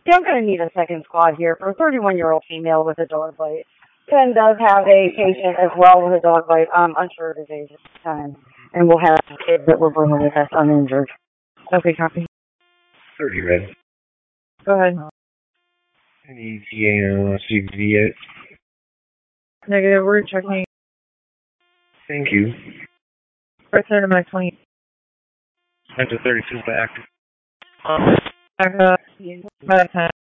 Yeah, I'm going to need a second squad here for a 31-year-old female with a dog bite. Ken does have a patient as well with a dog bite. I'm unsure of his age at the time. And we'll have kids that we're bringing with us uninjured. Okay, copy. 30 red. Go ahead. Any ETA CVD yet? Negative, we're checking. Thank you. Right there to my 20. Enter 32 back. Back up. Back 10.